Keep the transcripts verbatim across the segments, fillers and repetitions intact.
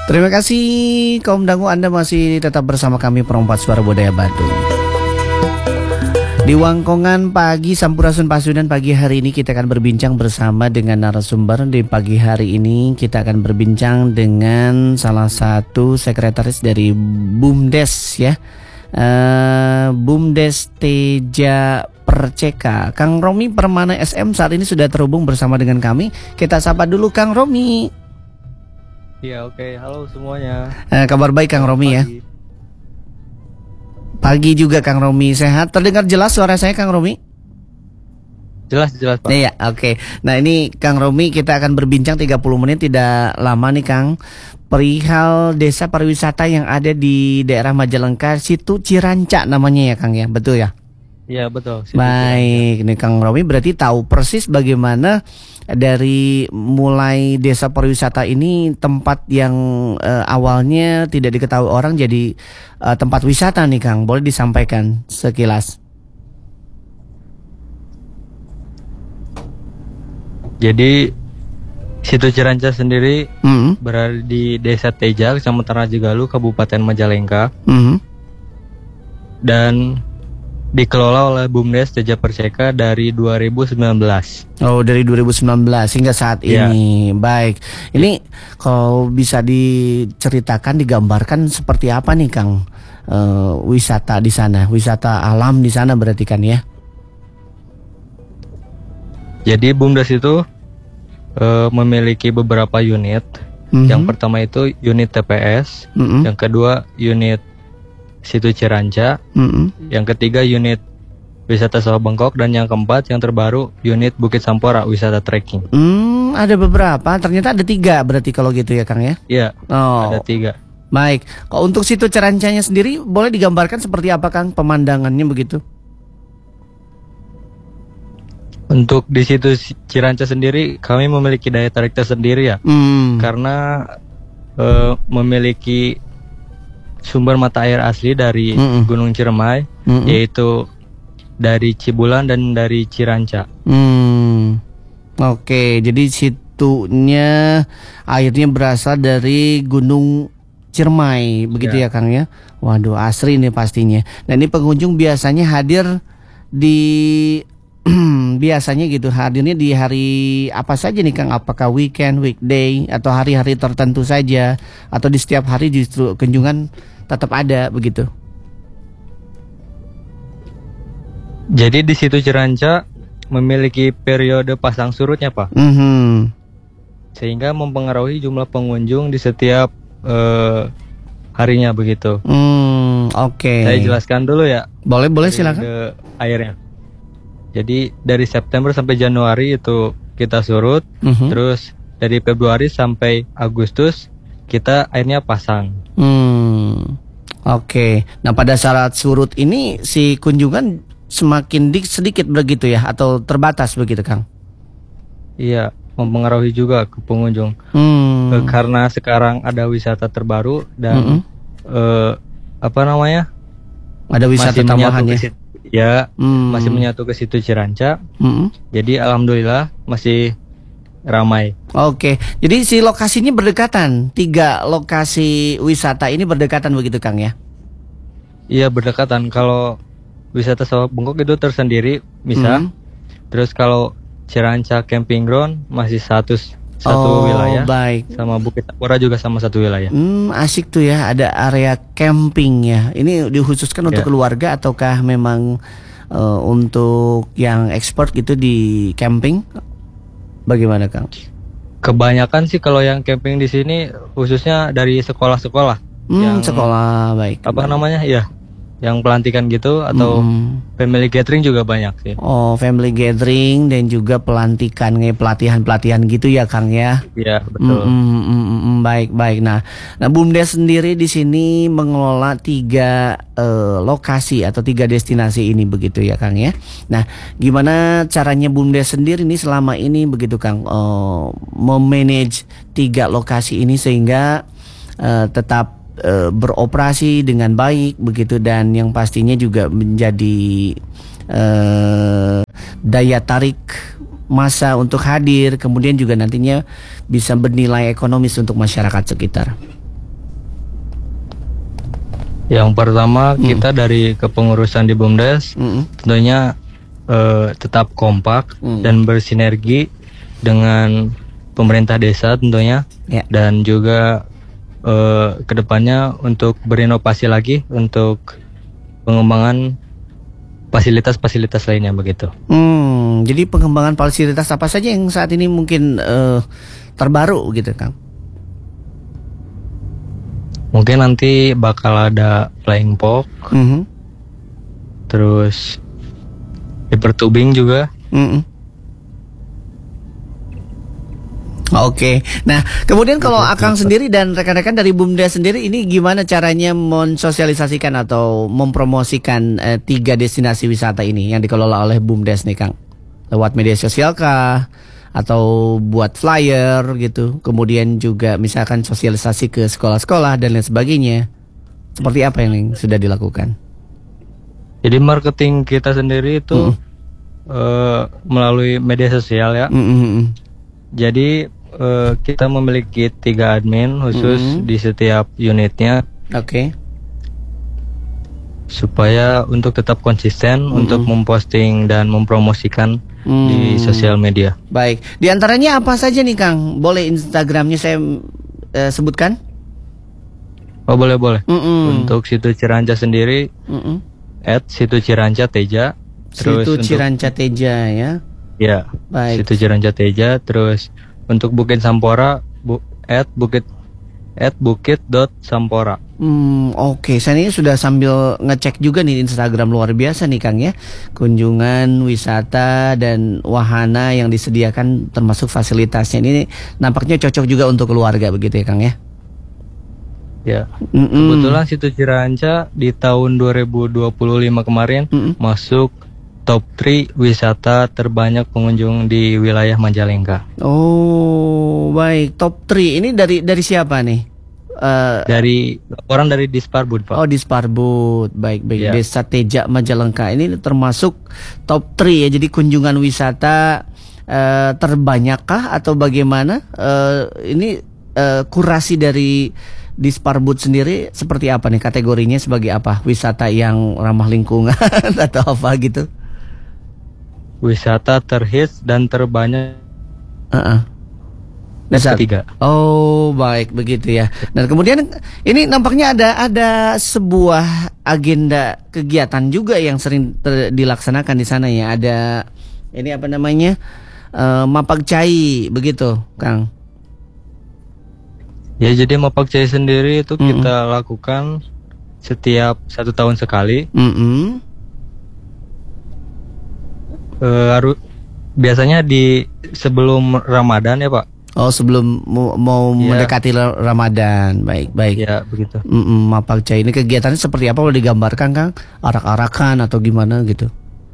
Terima kasih kaum dangu, Anda masih tetap bersama kami Perompak Suara Budaya Badung. Di Wangkongan Pagi Sampurasun Pasundan pagi hari ini kita akan berbincang bersama dengan narasumber. Di pagi hari ini kita akan berbincang dengan salah satu sekretaris dari BUMDes ya, uh, BUMDes Teja Perceka. Kang Romi Permana S M saat ini sudah terhubung bersama dengan kami. Kita sapa dulu Kang Romi. Iya oke, okay. Halo semuanya. Uh, kabar baik Kang Romi ya. Pagi juga Kang Romi, sehat? Terdengar jelas suara saya Kang Romi? Jelas, jelas Pak. Iya, oke. Okay. Nah ini Kang Romi, kita akan berbincang tiga puluh menit, tidak lama nih Kang. Perihal desa pariwisata yang ada di daerah Majalengka, Situ Ciranca namanya ya Kang ya, betul ya? Iya betul. Baik, nih Kang Romi berarti tahu persis bagaimana dari mulai desa pariwisata ini tempat yang uh, awalnya tidak diketahui orang jadi uh, tempat wisata nih Kang. Boleh disampaikan sekilas? Jadi Situ Ciranca sendiri mm-hmm. berada di Desa Teja, Kecamatan Rajegaluh, Kabupaten Majalengka, mm-hmm. dan dikelola oleh BUMDes Teja Perceka dari dua ribu sembilan belas. Oh, dari dua ribu sembilan belas hingga saat ya. ini. Baik. Ini kalau bisa diceritakan, digambarkan seperti apa nih Kang uh, wisata di sana, wisata alam di sana berarti kan ya? Jadi BUMDes itu uh, memiliki beberapa unit. Mm-hmm. Yang pertama itu unit T P S, mm-hmm. yang kedua unit Situ Ciranca, mm-hmm. yang ketiga unit wisata Sawah Bengkok, dan yang keempat yang terbaru unit Bukit Sampora wisata trekking. Hmm, ada beberapa, ternyata ada tiga berarti kalau gitu ya Kang ya? Iya, oh. Ada tiga. Baik, kalau untuk Situ Cirancanya sendiri boleh digambarkan seperti apa Kang pemandangannya begitu? Untuk di Situ Ciranca sendiri kami memiliki daya tarik tersendiri ya, hmm. karena uh, memiliki sumber mata air asli dari mm-mm. Gunung Ciremai, mm-mm. yaitu dari Cibulan dan dari Ciranca. Hmm. Oke, jadi situnya airnya berasal dari Gunung Ciremai, begitu ya, ya Kang ya? Waduh, asri nih pastinya. Nah ini pengunjung biasanya hadir di biasanya gitu hadirnya di hari apa saja nih Kang? Apakah weekend, weekday, atau hari-hari tertentu saja, atau di setiap hari justru kunjungan tetap ada begitu? Jadi di Situ Ciranca memiliki periode pasang surutnya Pak, mm-hmm. sehingga mempengaruhi jumlah pengunjung di setiap uh, harinya begitu. Mm, Oke. Okay. Saya jelaskan dulu ya. Boleh boleh silakan. Airnya. Jadi dari September sampai Januari itu kita surut, mm-hmm. terus dari Februari sampai Agustus kita airnya pasang. Hmm, Oke. Okay. Nah pada saat surut ini si kunjungan semakin dik sedikit begitu ya, atau terbatas begitu Kang? Iya, mempengaruhi juga ke pengunjung. Hmm. E, karena sekarang ada wisata terbaru dan mm-hmm. e, apa namanya? Ada wisata tambahan ya. Ya, hmm. masih menyatu ke Situ Ciranca. Hmm. Jadi alhamdulillah masih ramai. Oke, jadi si lokasinya berdekatan. Tiga lokasi wisata ini berdekatan begitu Kang ya? Iya berdekatan. Kalau wisata Sawah Bengkok itu tersendiri bisa. Hmm. Terus kalau Ciranca Camping Ground masih satu satu oh, wilayah. Baik. Sama Bukit Sampora juga sama satu wilayah. Hmm, asik tuh ya, ada area camping ya. Ini dikhususkan untuk ya. Keluarga ataukah memang uh, untuk yang expert gitu di camping? Bagaimana Kang? Kebanyakan sih kalau yang camping di sini khususnya dari sekolah-sekolah. Hmm, yang sekolah baik. Apa baik. namanya ya? Yang pelantikan gitu atau hmm. family gathering juga banyak sih. Oh, family gathering dan juga pelantikan, kayak pelatihan-pelatihan gitu ya, Kang ya. Iya, betul. Mm, mm, mm, mm, baik, baik. Nah, nah BUMDes sendiri di sini mengelola tiga uh, lokasi atau tiga destinasi ini begitu ya, Kang ya. Nah, gimana caranya BUMDes sendiri nih selama ini begitu, Kang, uh, memanage tiga lokasi ini sehingga uh, tetap beroperasi dengan baik begitu, dan yang pastinya juga menjadi eh, daya tarik massa untuk hadir, kemudian juga nantinya bisa bernilai ekonomis untuk masyarakat sekitar. Yang pertama mm. kita dari kepengurusan di BUMDes mm. tentunya uh, tetap kompak mm. dan bersinergi dengan pemerintah desa tentunya, yeah. dan juga uh, kedepannya untuk berinovasi lagi untuk pengembangan fasilitas-fasilitas lainnya begitu. Hmm, jadi pengembangan fasilitas apa saja yang saat ini mungkin uh, terbaru gitu, Kang? Mungkin nanti bakal ada flying fox, mm-hmm. terus paper tubing juga. Mm-hmm. Oke, nah kemudian kalau Akang sendiri dan rekan-rekan dari BUMDes sendiri ini gimana caranya mensosialisasikan atau mempromosikan eh, tiga destinasi wisata ini yang dikelola oleh BUMDes nih, Kang? Lewat media sosial kah? Atau buat flyer gitu? Kemudian juga misalkan sosialisasi ke sekolah-sekolah dan lain sebagainya. Seperti apa yang sudah dilakukan? Jadi marketing kita sendiri itu mm. uh, melalui media sosial ya. Mm-hmm. Jadi Uh, kita memiliki tiga admin khusus mm-hmm. di setiap unitnya. Oke. Okay. Supaya untuk tetap konsisten mm-hmm. untuk memposting dan mempromosikan mm. di sosial media. Baik. Di antaranya apa saja nih, Kang? Boleh Instagramnya saya uh, sebutkan? Oh boleh boleh. Mm-hmm. Untuk Situ Ciranca sendiri, mm-hmm. at Situ Ciranca Teja. Terus Situ Ciranca Teja ya. Ya. Baik. Situ Ciranca Teja. Terus untuk Bukit Sampora, bu, at bukit at bukit dot sampora. Hmm, oke, okay. Saya ini sudah sambil ngecek juga nih Instagram, luar biasa nih, Kang ya. Kunjungan, wisata dan wahana yang disediakan termasuk fasilitasnya ini nampaknya cocok juga untuk keluarga begitu ya, Kang ya. Ya. Mm-mm. Kebetulan Situ Ciranca di tahun dua ribu dua puluh lima kemarin Mm-mm. masuk top tiga wisata terbanyak pengunjung di wilayah Majalengka. Oh, baik. Top tiga ini dari dari siapa nih? Uh, dari orang dari Disparbud, Pak. Oh, Disparbud. Baik, baik. Ya. Desa Teja Majalengka ini termasuk top tiga ya. Jadi kunjungan wisata uh, terbanyakkah atau bagaimana? Uh, ini uh, kurasi dari Disparbud sendiri seperti apa nih? Kategorinya sebagai apa? Wisata yang ramah lingkungan atau apa gitu? Wisata terhits dan terbanyak uh-uh. Wisata ketiga. Oh baik begitu ya. Dan kemudian ini nampaknya ada ada sebuah agenda kegiatan juga yang sering ter- dilaksanakan di sana ya. Ada ini apa namanya uh, Mapak Cai begitu, Kang? Ya jadi Mapak Cai sendiri itu mm-hmm. kita lakukan setiap satu tahun sekali. Mm-hmm. Uh, biasanya di sebelum Ramadan ya Pak. Oh sebelum mau, mau ya. mendekati Ramadan. Baik baik. Ya begitu. Mm-mm, Mapak Cai ini kegiatannya seperti apa? Boleh digambarkan, Kang? Arak-arakan atau gimana gitu?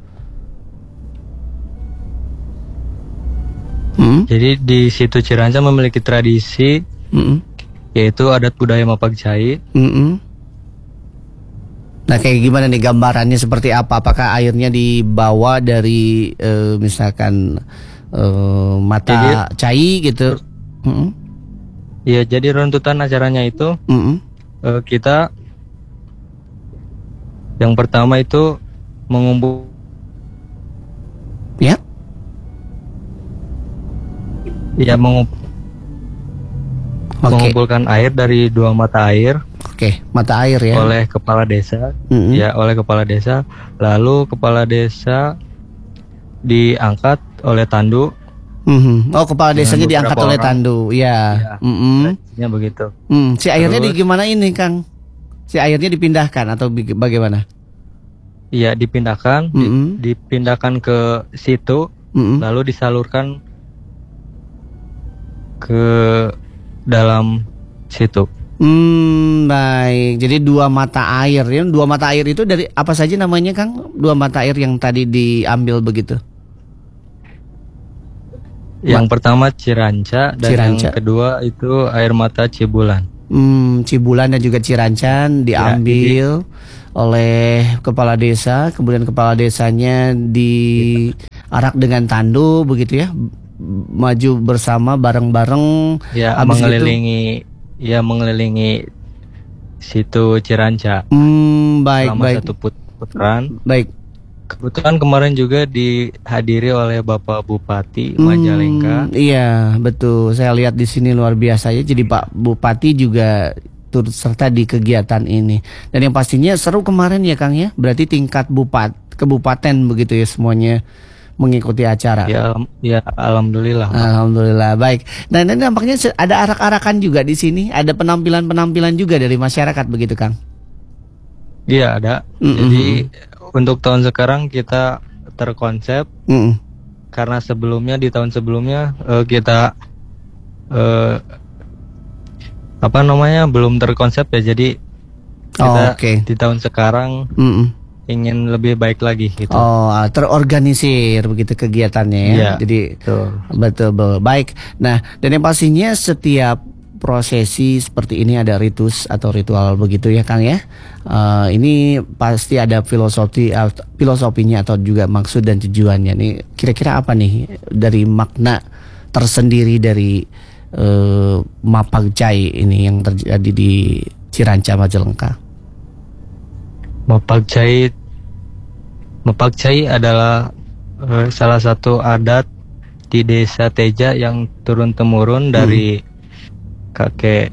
Mm-hmm. Jadi di Situ Ciranca memiliki tradisi mm-hmm. yaitu adat budaya Mapak Cai. Mm-hmm. Nah kayak gimana nih gambarannya seperti apa? Apakah airnya dibawa dari e, misalkan e, mata jadi, cai gitu? Mm-hmm. Ya jadi runtutan acaranya itu mm-hmm. e, kita yang pertama itu mengumpul ya, ya mengumpul okay. mengumpulkan air dari dua mata air. Oke, mata air ya. Oleh kepala desa, mm-hmm. ya oleh kepala desa. Lalu kepala desa diangkat oleh tandu. Mm-hmm. Oh, kepala desanya diangkat oleh tandu, ya. Ya, mm-hmm. ya begitu. Mm. Si airnya di gimana ini, Kang? Si airnya dipindahkan atau bagaimana? Iya, dipindahkan, mm-hmm. di, dipindahkan ke situ, mm-hmm. lalu disalurkan ke dalam situ. Hmm, baik. Jadi dua mata air ya. Dua mata air itu dari apa saja namanya, Kang? Dua mata air yang tadi diambil begitu. Yang Ma- pertama Ciranca dan Ciranca. Yang kedua itu air mata Cibulan. Hmm, Cibulan dan juga Cirancan diambil ya, oleh kepala desa, kemudian kepala desanya diarak dengan tandu begitu ya. Maju bersama bareng-bareng ya, mengelilingi itu, ya mengelilingi situ Ciranca. Hmm, baik, selama baik. satu put- putaran. Baik. Kebetulan kemarin juga dihadiri oleh Bapak Bupati Majalengka. Hmm, iya, betul. Saya lihat di sini luar biasa ya. Jadi Pak Bupati juga turut serta di kegiatan ini. Dan yang pastinya seru kemarin ya Kang ya. Berarti tingkat bupat kabupaten begitu ya semuanya mengikuti acara. Ya, ya alhamdulillah. Alhamdulillah, baik. Nah, ini nampaknya ada arak-arakan juga di sini. Ada penampilan-penampilan juga dari masyarakat begitu Kang. Iya ada. Mm-hmm. Jadi untuk tahun sekarang kita terkonsep mm. karena sebelumnya di tahun sebelumnya uh, kita uh, apa namanya belum terkonsep ya, jadi kita oh, okay. di tahun sekarang mm-mm. ingin lebih baik lagi gitu. Oh, terorganisir begitu kegiatannya ya. Ya jadi betul. betul betul baik. Nah, dan yang pastinya setiap prosesi seperti ini ada ritus atau ritual begitu ya Kang ya. Uh, ini pasti ada filosofi filosofinya atau juga maksud dan tujuannya nih. Kira-kira apa nih dari makna tersendiri dari uh, Mapagcai ini yang terjadi di Ciranca Majalengka? Mapagcai Mapagcai adalah uh, salah satu adat di Desa Teja yang turun temurun dari hmm. kakek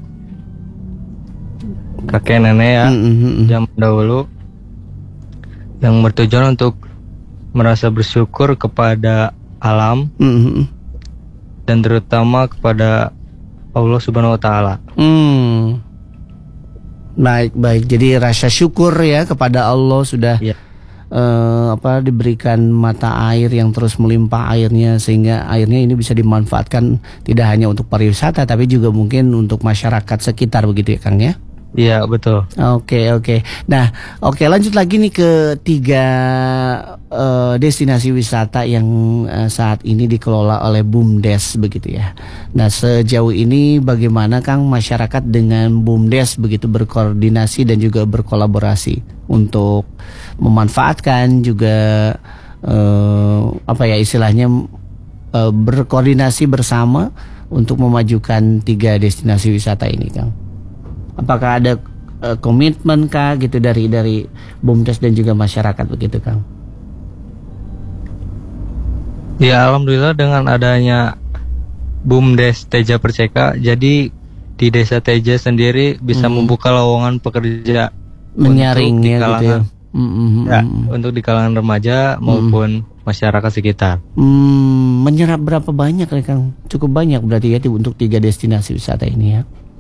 kakek nenek ya mm-hmm. zaman dahulu, yang bertujuan untuk merasa bersyukur kepada alam mm-hmm. dan terutama kepada Allah Subhanahu Wa Taala. Hmm. Baik baik. Jadi rasa syukur ya kepada Allah sudah yeah. uh, apa diberikan mata air yang terus melimpah airnya, sehingga airnya ini bisa dimanfaatkan tidak hanya untuk pariwisata tapi juga mungkin untuk masyarakat sekitar begitu ya Kang ya? Iya betul. Oke oke. Nah oke lanjut lagi nih ke tiga uh, destinasi wisata yang uh, saat ini dikelola oleh BUMDes begitu ya. Nah sejauh ini bagaimana Kang masyarakat dengan BUMDes begitu berkoordinasi dan juga berkolaborasi untuk memanfaatkan juga uh, apa ya istilahnya uh, berkoordinasi bersama untuk memajukan tiga destinasi wisata ini Kang? Apakah ada uh, komitmen kah gitu dari dari BUMDes dan juga masyarakat begitu Kang? Ya alhamdulillah dengan adanya BUMDes Teja Perceka, jadi di Desa Teja sendiri bisa hmm. membuka lowongan pekerja menyaring untuk di ya kalangan, gitu ya. Mm-hmm. ya untuk di kalangan remaja maupun mm. masyarakat sekitar. Hmm, menyerap berapa banyak ya Kang? Cukup banyak berarti ya untuk tiga destinasi wisata ini ya.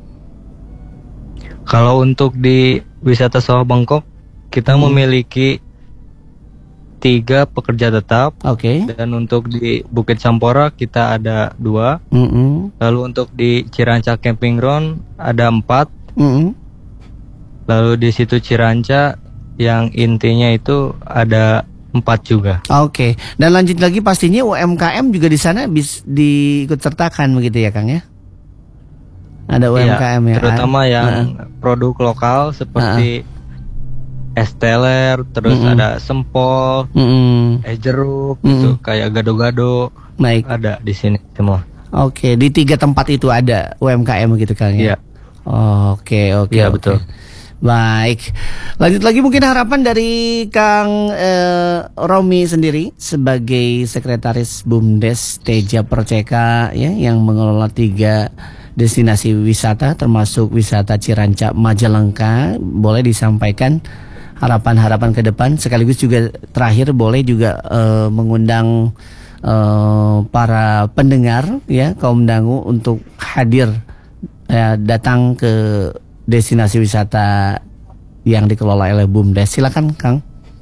Kalau untuk di wisata Sawah Bengkok kita hmm. memiliki tiga pekerja tetap. Oke. Okay. Dan untuk di Bukit Sampora kita ada dua. Mm-hmm. Lalu untuk di Ciranca Camping Ground ada empat. Mm-hmm. Lalu di situ Ciranca yang intinya itu ada empat juga. Oke. Okay. Dan lanjut lagi pastinya U M K M juga di sana bisa diikut sertakan begitu ya Kang ya? Ada U M K M ya, ya, terutama yang uh. produk lokal seperti uh. es teler, terus mm-hmm. ada sempol, mm-hmm. es jeruk, mm-hmm. gitu, kayak gado-gado, baik. Ada di sini semua. Oke, di tiga tempat itu ada U M K M gitu kan ya? Iya. Oke, oke, iya, oke. Betul. Baik, lanjut lagi mungkin harapan dari Kang eh, Romi sendiri sebagai sekretaris BUMDes Teja Perceka ya, yang mengelola tiga destinasi wisata termasuk wisata Ciranca Majalengka. Boleh disampaikan harapan-harapan ke depan, sekaligus juga terakhir boleh juga uh, mengundang uh, para pendengar ya kaum dangu untuk hadir uh, datang ke destinasi wisata yang dikelola oleh BUMDes. Silakan Kang.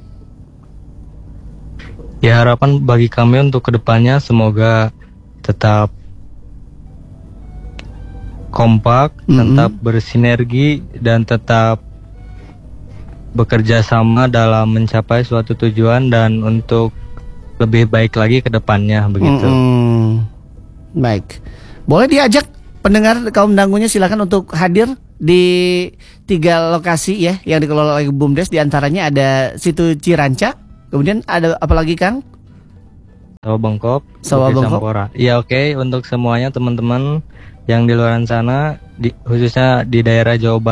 Ya harapan bagi kami untuk kedepannya semoga tetap kompak, mm-hmm. tetap bersinergi dan tetap bekerja sama dalam mencapai suatu tujuan dan untuk lebih baik lagi ke depannya begitu. Mm-hmm. Baik. Boleh diajak pendengar kaum dangunya silakan untuk hadir di tiga lokasi ya yang dikelola oleh BUMDes, di antaranya ada situ Ciranca. Kemudian ada apa lagi Kang? Sawah Bengkok, Sawah Bengkok. Sampora. Ya oke okay. Untuk semuanya teman-teman yang di luar sana, di, khususnya di daerah Jawa Barat,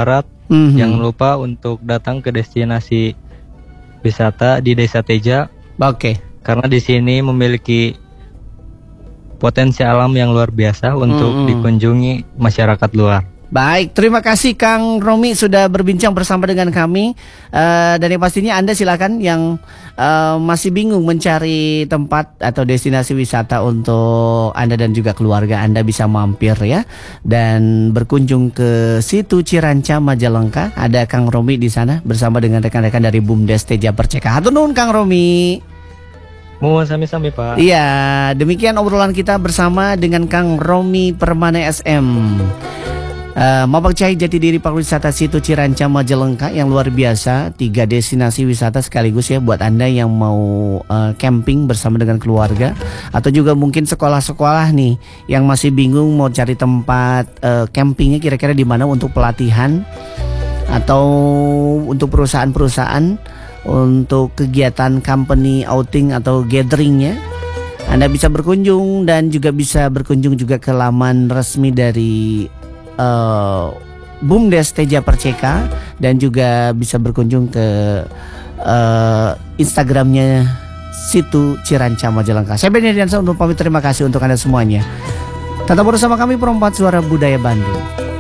Mm-hmm. Jangan lupa untuk datang ke destinasi wisata di Desa Teja. Oke. Okay. Karena di sini memiliki potensi alam yang luar biasa untuk mm-hmm. dikunjungi masyarakat luar. Baik, terima kasih Kang Romi sudah berbincang bersama dengan kami. uh, Dan yang pastinya Anda silakan yang uh, masih bingung mencari tempat atau destinasi wisata untuk Anda dan juga keluarga Anda bisa mampir ya, dan berkunjung ke situ Ciranca Majalengka. Ada Kang Romi di sana bersama dengan rekan-rekan dari BUMDes Teja Perceka. Hatur nuhun Kang Romi. Mohon sami-sami Pak. Iya, demikian obrolan kita bersama dengan Kang Romi Permana S M. Uh, Mabak Cahaya Jati Diri Pariwisata Situ Ciranca Majalengka yang luar biasa. Tiga destinasi wisata sekaligus ya buat Anda yang mau uh, camping bersama dengan keluarga, atau juga mungkin sekolah-sekolah nih yang masih bingung mau cari tempat uh, campingnya kira-kira di mana untuk pelatihan atau untuk perusahaan-perusahaan untuk kegiatan company outing atau gatheringnya. Anda bisa berkunjung dan juga bisa berkunjung juga ke laman resmi dari Uh, BUMDes Teja Perceka, dan juga bisa berkunjung ke uh, Instagramnya Situ Ciranca Majalengka. Saya Benny Diansa untuk pamit, terima kasih untuk Anda semuanya. Tetap bersama kami Perempat Suara Budaya Bandung.